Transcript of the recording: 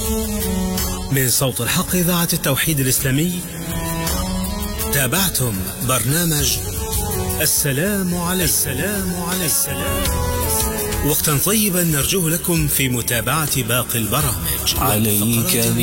من صوت الحق إذاعة التوحيد الإسلامي، تابعتم برنامج السلام عليكم. وقتا طيبا نرجوه لكم في متابعة باقي البرامج. عليك